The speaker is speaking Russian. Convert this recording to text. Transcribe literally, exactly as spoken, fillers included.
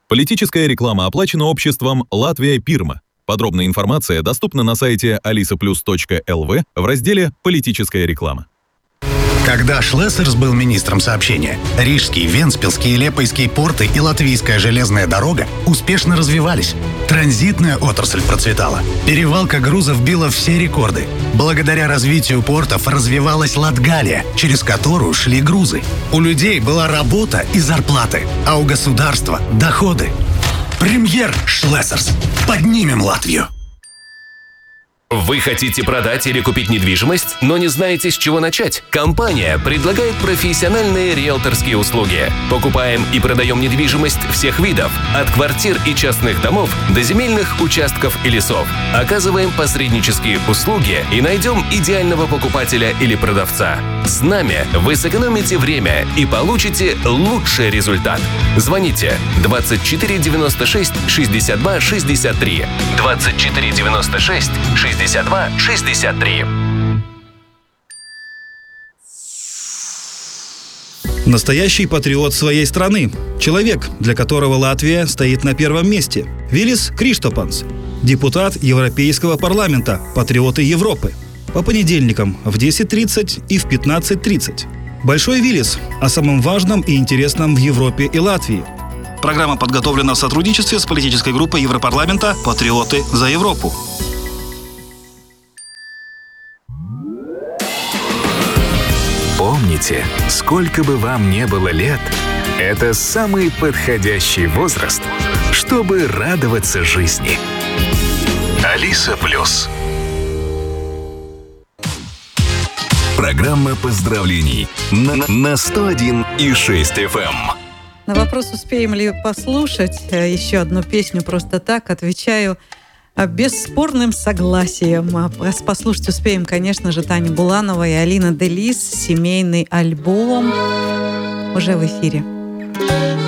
Политическая реклама оплачена обществом «Латвия Пирма». Подробная информация доступна на сайте алиса плюс точка эл ви в разделе «Политическая реклама». Когда Шлессерс был министром сообщения, Рижский, Вентспилский, Лепойский порты и Латвийская железная дорога успешно развивались. Транзитная отрасль процветала. Перевалка грузов била все рекорды. Благодаря развитию портов развивалась Латгалия, через которую шли грузы. У людей была работа и зарплаты, а у государства – доходы. Премьер Шлессерс. Поднимем Латвию. Вы хотите продать или купить недвижимость, но не знаете, с чего начать? Компания предлагает профессиональные риэлторские услуги. Покупаем и продаем недвижимость всех видов, от квартир и частных домов до земельных участков и лесов. Оказываем посреднические услуги и найдем идеального покупателя или продавца. С нами вы сэкономите время и получите лучший результат. Звоните двадцать четыре девяносто шесть шестьдесят два шестьдесят три. двадцать четыре девяносто шесть шестьдесят два шестьдесят три. Настоящий патриот своей страны. Человек, для которого Латвия стоит на первом месте. Вилис Криштопанс. Депутат Европейского парламента. Патриоты Европы. По понедельникам в десять тридцать и в пятнадцать тридцать. Большой Вилис о самом важном и интересном в Европе и Латвии. Программа подготовлена в сотрудничестве с политической группой Европарламента «Патриоты за Европу». Помните, сколько бы вам ни было лет, это самый подходящий возраст, чтобы радоваться жизни. Алиса Плюс. Программа поздравлений на, на сто один и шесть эф эм. На вопрос, успеем ли послушать еще одну песню просто так, отвечаю бесспорным согласием. Послушать успеем, конечно же, Таня Буланова и Алина Делис. Семейный альбом уже в эфире.